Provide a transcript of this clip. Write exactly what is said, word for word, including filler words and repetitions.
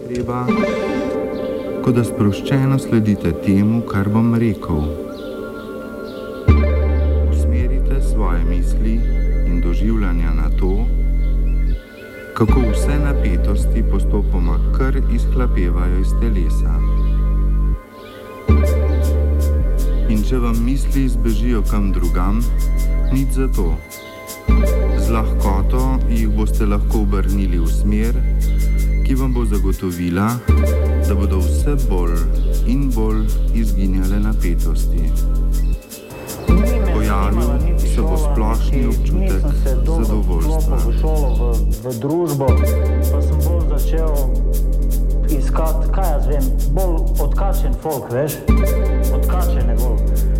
treba, kot da sproščeno sledite temu, kar bom rekel. Usmerite svoje misli in doživljanja na to, kako vse napetosti postopoma kar izhlapevajo iz telesa. In če vam misli zbežijo kam drugam, nič za to. Z lahkoto jih boste lahko obrnili v smer, ki vam bo zagotovila, da bodo vse bolj in bolj izginjale napetosti. Pojavil se bo splošni občutek zadovoljstva. V šolo, v, v družbo, pa sem bolj začel iskati, kaj jaz vem, bolj odkačen folk, veš, odkačen je bolj.